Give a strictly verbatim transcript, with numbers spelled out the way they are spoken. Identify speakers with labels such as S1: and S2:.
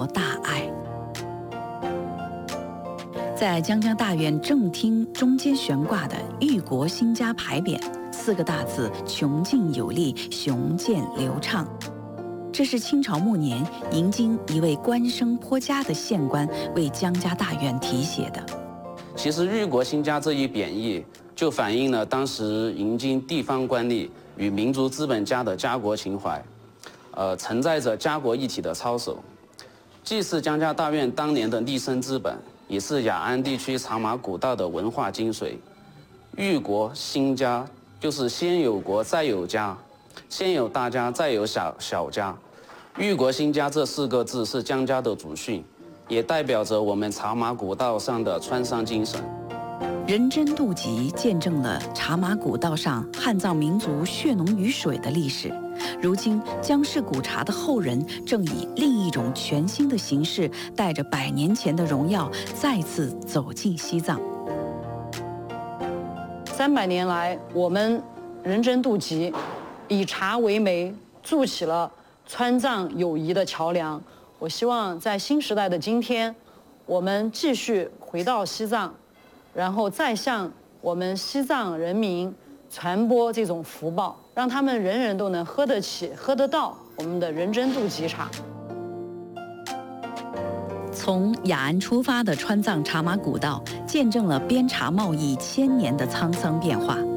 S1: 国大爱。在江江大院正厅中间悬挂的“裕国兴家”牌匾，四个大字邛劲有力，雄健流畅。这是清朝末年迎京一位官声颇佳的县官为江家大院题写的。
S2: 其实“裕国兴家”这一贬义，就反映了当时迎京地方官吏与民族资本家的家国情怀，呃，承载着家国一体的操守，既是江家大院当年的立身之本，也是雅安地区茶马古道的文化精髓。裕国兴家就是先有国再有家，先有大家再有小小家。裕国兴家这四个字是江家的祖训，也代表着我们茶马古道上的川商精神。
S1: 人真渡集见证了茶马古道上汉藏民族血浓于水的历史。如今，江氏古茶的后人正以另一种全新的形式，带着百年前的荣耀，再次走进西藏。
S3: 三百年来，我们人真渡集以茶为媒，筑起了川藏友谊的桥梁。我希望在新时代的今天，我们继续回到西藏，然后再向我们西藏人民传播这种福报，让他们人人都能喝得起、喝得到我们的人真渡集茶。
S1: 从雅安出发的川藏茶马古道，见证了边茶贸易千年的沧桑变化。